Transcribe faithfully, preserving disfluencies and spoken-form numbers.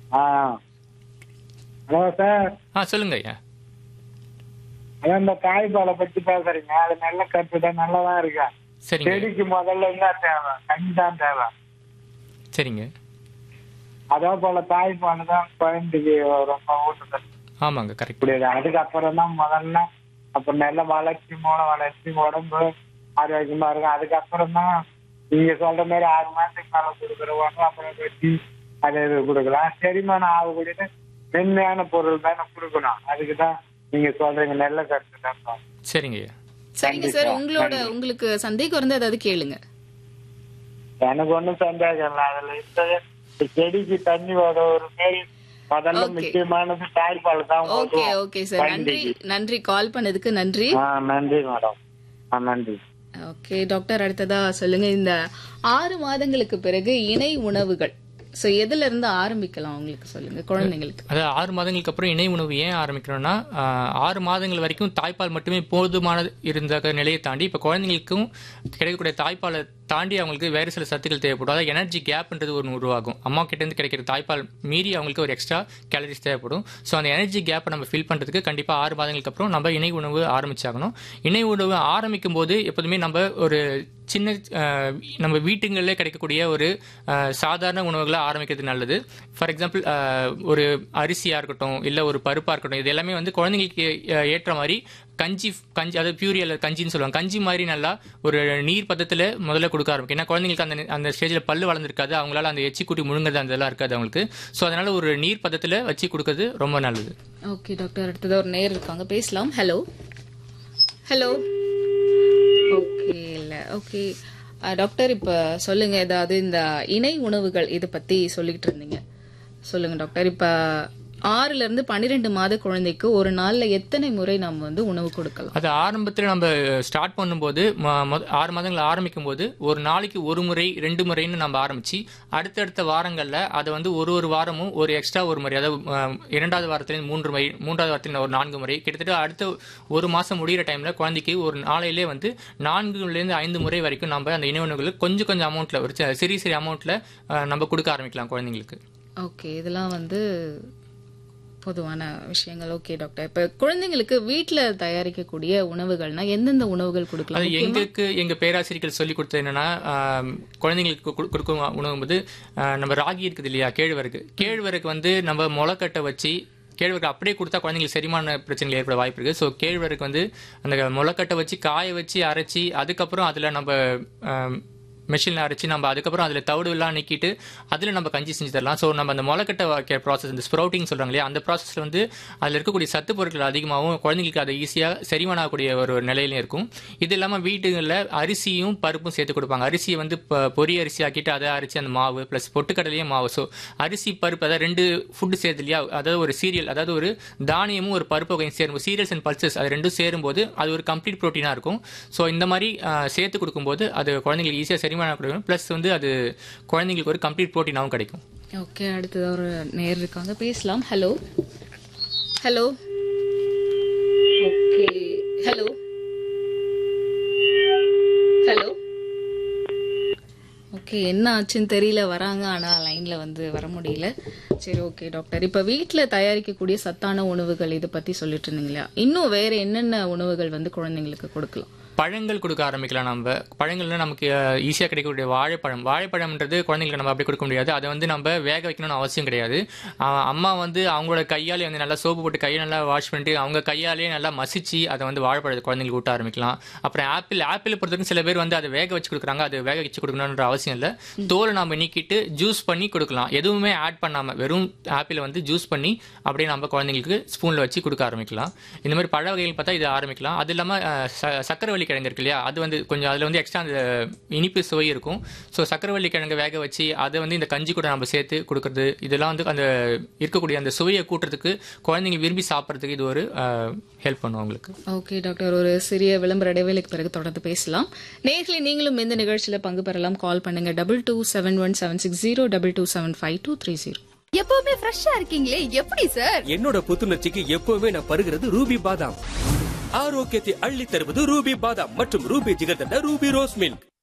ஆ hello sir. ஆ சொல்லுங்க ஐயா. அதான் இந்த தாய்ப்பாலை பத்தி பேசுறீங்க, அது நல்ல கருத்து தான், நல்லதான் இருக்கா. சரிங்க செடிக்கு முதல்ல என்ன தேவை? கஞ்சி தான் தேவை. சரிங்க. அதே போல தாய்ப்பால் தான் குழந்தைக்கு ரொம்ப ஊட்டத்தில் ஆமாங்க கரெக்ட். கூடியது. அதுக்கப்புறம் தான் முதல்ல அப்புறம் நல்ல வளர்ச்சி, மூளை வளர்ச்சி, உடம்பு ஆரோக்கியமா இருக்கும். அதுக்கப்புறம் தான் நீங்க சொல்ற மாதிரி ஆறு மாசத்துக்கு மேல கொடுக்குறவங்க அப்புறம் வெட்டி அதை இது கொடுக்கலாம். செரிமானம் ஆகக்கூடியது மென்மையான பொருள் தானே கொடுக்கணும். அதுக்குதான் நீங்க சொல்றீங்க, நல்ல கருத்து தான். சரிங்க ஐயா. சரிங்க சார், உங்களோட உங்களுக்கு சந்தேகம் இருந்தா ஏதாவது கேளுங்க. எனக்கு ஒண்ணும் சந்தேகம் இல்லை. அதுல இந்த செடிக்கு தண்ணி வர ஒரு மாரி முதல்ல முக்கியமானது தாய்ப்பால் தான். ஓகே ஓகே சார், நன்றி நன்றி கால் பண்ணதுக்கு நன்றி. நன்றி மேடம். நன்றி. ஓகே டாக்டர், அடுத்ததா சொல்லுங்க, இந்த ஆறு மாதங்களுக்கு பிறகு இணை உணவுகள் சோ எதுல இருந்து ஆரம்பிக்கலாம் உங்களுக்கு சொல்லுங்க குழந்தைங்களுக்கு? அதாவது ஆறு மாதங்களுக்கு அப்புறம் இணை உணவு ஏன் ஆரம்பிக்கணும்னா, ஆறு மாதங்கள் வரைக்கும் தாய்ப்பால் மட்டுமே போதுமானது இருந்த நிலையை தாண்டி இப்போ குழந்தைங்களுக்கும் கிடைக்கக்கூடிய தாய்ப்பாலை தாண்டி அவங்களுக்கு வேறு சில சத்துக்கள் தேவைப்படும். அதாவது எனர்ஜி கேப்ன்றது ஒன்று உருவாகும். அம்மா கிட்டேருந்து கிடைக்கிற தாய்ப்பால் மீறி அவங்களுக்கு ஒரு எக்ஸ்ட்ரா கேலரிஸ் தேவைப்படும். ஸோ அந்த எனர்ஜி கேப்பை நம்ம ஃபில் பண்ணுறதுக்கு கண்டிப்பாக ஆறு மாதங்களுக்கு அப்புறம் நம்ம இணை உணவு ஆரம்பிச்சாகணும். இணை உணவு ஆரம்பிக்கும் போது எப்போதுமே நம்ம ஒரு சின்ன நம்ம வீட்டுங்களிலே கிடைக்கக்கூடிய ஒரு சாதாரண உணவுகளை ஆரம்பிக்கிறது நல்லது. ஃபார் எக்ஸாம்பிள் ஒரு அரிசியாக இருக்கட்டும், இல்லை ஒரு பருப்பாக இருக்கட்டும், இது எல்லாமே வந்து குழந்தைங்களுக்கு ஏற்ற மாதிரி கஞ்சி கஞ்சி அதாவது பியூரி அல்லது கஞ்சின்னு சொல்லுவாங்க. கஞ்சி மாதிரி நல்லா ஒரு நீர் பதத்தில் முதல்ல கொடுக்க ஆரம்பிக்கும். ஏன்னா குழந்தைங்களுக்கு அந்த அந்த ஸ்டேஜில் பல்லு வளர்ந்துருக்காது, அவங்களால அந்த எச்சி கூட்டி முழுங்குறது அந்த இதெல்லாம் இருக்காது அவங்களுக்கு. ஸோ அதனால ஒரு நீர் பதத்தில் வச்சு கொடுக்கறது ரொம்ப நல்லது. ஓகே டாக்டர், அடுத்தது ஒரு நேர் இருக்காங்க, பேசலாம். Hello hello. ஓகே இல்ல ஓகே டாக்டர், இப்ப சொல்லுங்க, ஏதாவது இந்த இணை உணவுகள் இதை பத்தி சொல்லிட்டு இருந்தீங்க, சொல்லுங்க டாக்டர். இப்ப ஆறுல இருந்து பன்னிரெண்டு மாத குழந்தைக்கு ஒரு நாள்ல எத்தனை முறை நம்ம வந்து உணவு கொடுக்கலாம்? அது ஆரம்பத்தில் நம்ம ஸ்டார்ட் பண்ணும்போது ஆறு மாதங்கள் ஆரம்பிக்கும் போது ஒரு நாளைக்கு ஒரு முறை ரெண்டு முறைன்னு நம்ம ஆரம்பிச்சு அடுத்தடுத்த வாரங்கள்ல அதை வந்து ஒரு ஒரு வாரமும் ஒரு எக்ஸ்ட்ரா ஒரு முறை, அதாவது இரண்டாவது வாரத்திலேருந்து மூன்று முறை, மூன்றாவது வாரத்தில் ஒரு நான்கு முறை, கிட்டத்தட்ட அடுத்த ஒரு மாசம் முடிகிற டைம்ல குழந்தைக்கு ஒரு நாளையிலே வந்து நான்குலேருந்து ஐந்து முறை வரைக்கும் நம்ம அந்த இணை உணவுகள் கொஞ்சம் கொஞ்சம் அமௌண்ட்ல ஒரு சிறிய சிறிய அமௌண்ட்ல நம்ம கொடுக்க ஆரம்பிக்கலாம் குழந்தைங்களுக்கு. ஓகே, இதெல்லாம் வந்து பொதுவான விஷயங்கள். ஓகே டாக்டர், இப்ப குழந்தைங்களுக்கு வீட்டுல தயாரிக்கக்கூடிய உணவுகள்னா எந்தெந்த உணவுகள் கொடுக்கலாம்? எங்களுக்கு எங்க பேராசிரியர்கள் சொல்லி கொடுத்தது என்னன்னா, குழந்தைங்களுக்கு கொடுக்கும் உணவு வந்து நம்ம ராகி இருக்குது இல்லையா, கேழ்வரகு. கேழ்வரகு வந்து நம்ம முளைக்கட்டை வச்சு கேழ்வரகு அப்படியே கொடுத்தா குழந்தைங்களுக்கு செரிமான பிரச்சனைகள் ஏற்பட வாய்ப்பு இருக்கு. ஸோ கேழ்வரகு வந்து அந்த முளைக்கட்டை வச்சு காய வச்சு அரைச்சி அதுக்கப்புறம் அதுல நம்ம மெஷினில் அரைச்சி நம்ம அதுக்கப்புறம் அதில் தவிடுலாம் நீக்கிட்டு அதில் நம்ம கஞ்சி செஞ்சு தரலாம். ஸோ நம்ம அந்த முளைக்கட்டை வைக்கிற ப்ராசஸ், இந்த ஸ்ப்ரௌட்டிங் சொல்கிறாங்க இல்லையா, அந்த ப்ராசஸில் வந்து அதில் இருக்கக்கூடிய சத்து பொருட்கள் அதிகமாகவும் குழந்தைங்களுக்கு அதை ஈஸியாக செரிமானக்கூடிய ஒரு நிலையிலையும் இருக்கும். இது இல்லாமல் வீட்டுகளில் அரிசியும் பருப்பும் சேர்த்து கொடுப்பாங்க. அரிசியை வந்து பொரி அரிசி ஆக்கிட்டு அதை அரிசி அந்த மாவு ப்ளஸ் பொட்டுக்கடலையும் மாவு. ஸோ அரிசி பருப்பு அதாவது ரெண்டு ஃபுட்டு சேர்த்து இல்லையா, அதாவது ஒரு சீரியல், அதாவது ஒரு தானியமும் ஒரு பருப்பு வகையும் சேரும், சீரியல்ஸ் அண்ட் பல்சஸ் அது ரெண்டும் சேரும்போது அது ஒரு கம்ப்ளீட் ப்ரோட்டீனாக இருக்கும். ஸோ இந்த மாதிரி சேர்த்து கொடுக்கும்போது அது குழந்தைங்களுக்கு ஈஸியாக செரிமான பிளஸ் வந்து அது குழந்தைங்களுக்கு ஒரு கம்ப்ளீட் புரோட்டீனாவும் கிடைக்கும். ஓகே, அடுத்தது ஒரு நேர் இருக்காங்க, பேசலாம். Hello hello. Okay hello hello. Okay, என்ன ஆச்சுன்னு தெரியல, வராங்க ஆனா லைன்ல வந்து வர முடியல. சரி ஓகே டாக்டர், இப்ப வீட்டுல தயாரிக்கக்கூடிய சத்தான உணவுகள் இதை பத்தி சொல்லிட்டு இருந்தீங்களா, இன்னும் வேற என்னென்ன உணவுகள் வந்து குழந்தைங்களுக்கு கொடுக்கலாம்? பழங்கள் கொடுக்க ஆரம்பிக்கலாம். நம்ம பழங்கள்ல நமக்கு ஈஸியாக கிடைக்கக்கூடிய வாழைப்பழம், வாழைப்பழம்ன்றது குழந்தைங்களுக்கு நம்ம அப்படி கொடுக்க முடியாது, அதை வந்து நம்ம வேக வைக்கணும்னு அவசியம் கிடையாது. அம்மா வந்து அவங்களோட கையாலே வந்து நல்லா சோப்பு போட்டு கையை நல்லா வாஷ் பண்ணிட்டு அவங்க கையாலேயே நல்லா மசிச்சு அதை வந்து வாழைப்பழத்தை குழந்தைங்களுக்கு ஊட்ட ஆரம்பிக்கலாம். அப்புறம் ஆப்பிள் ஆப்பிள் பொறுத்தவரைக்கும் சில பேர் வந்து அதை வேக வச்சு கொடுக்குறாங்க, அது வேக வச்சு கொடுக்கணுன்ற அவசியம் இல்லை. தோலை நம்ம நீக்கிட்டு ஜூஸ் பண்ணி கொடுக்கலாம், எதுவுமே ஆட் பண்ணாமல் வெறும் ஆப்பிளை வந்து ஜூஸ் பண்ணி அப்படியே நம்ம குழந்தைங்களுக்கு ஸ்பூனில் வச்சு கொடுக்க ஆரம்பிக்கலாம். இந்த மாதிரி பழ வகைகள் பார்த்தா இது ஆரம்பிக்கலாம். அது இல்லாமல் சக்கரவள்ளி கிழங்கு இருக்கு இல்லையா, அது வந்து கொஞ்சம் அதில் வந்து எக்ஸ்ட்ரா அந்த இனிப்பு சுவை இருக்கும். ஸோ சக்கரவள்ளி கிழங்கு வேக வச்சு அதை வந்து இந்த கஞ்சி கூட நம்ம சேர்த்து கொடுக்கறது, இதெல்லாம் வந்து அந்த இருக்கக்கூடிய அந்த சுவையை கூட்டுறதுக்கு குழந்தைங்க விரும்பி சாப்பிட்றதுக்கு இது ஒரு ஹெல்ப் பண்ணும் அவங்களுக்கு. ஓகே டாக்டர், ஒரு சிறிய விளம்பர இடைவேளைக்கு பிறகு தொடர்ந்து பேசலாம். நேர்களை நீங்களும் இந்த நிகழ்ச்சியில் பங்கு பெறலாம். கால் பண்ணுங்க double two seven one seven six zero double two seven five two three zero. எப்பவுமே ஃப்ரெஷ்ஷா இருக்கீங்களே, எப்படி சார்? என்னோட புத்துணர்ச்சிக்கு எப்பவுமே நான் பருகிறது ரூபி பாதாம். ஆரோக்கியத்தை அள்ளி தருவது ரூபி பாதாம் மற்றும் Ruby jigarthanda Ruby rose milk.